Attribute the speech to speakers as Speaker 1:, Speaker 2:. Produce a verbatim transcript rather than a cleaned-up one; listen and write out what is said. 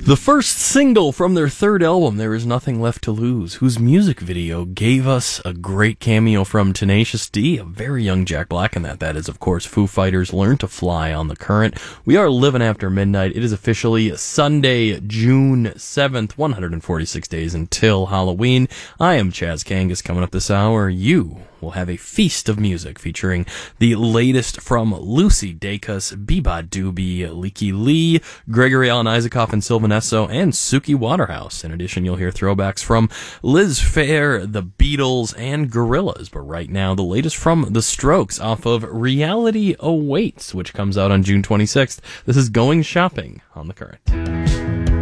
Speaker 1: The first single from their third album, There Is Nothing Left to Lose, whose music video gave us a great cameo from Tenacious D, a very young Jack Black in that. That is, of course, Foo Fighters' Learn to Fly on the Current. We are living after midnight. It is officially Sunday, June seventh, one hundred forty-six days until Halloween. I am Chaz Kangas. Coming up this hour, you will have a feast of music featuring the latest from Lucy Dacus, Beba Doobie, Leaky Lee, Gregory Alan Isaacoff and Sylvan Esso, and Suki Waterhouse. In addition, you'll hear throwbacks from Liz Phair, The Beatles, and Gorillaz. But right now, the latest from The Strokes off of Reality Awaits, which comes out on June twenty-sixth. This is Going Shopping on the Current.